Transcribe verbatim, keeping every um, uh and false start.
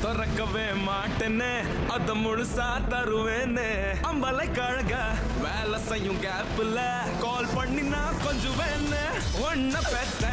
திறக்கவே மாட்டேன்னு அத முழுசா தருவேன்னு அம்பலை கழக வேலை செய்யும் கேப்ல கால் பண்ணினா கொஞ்சம் வேணு ஒன்ன பெத்த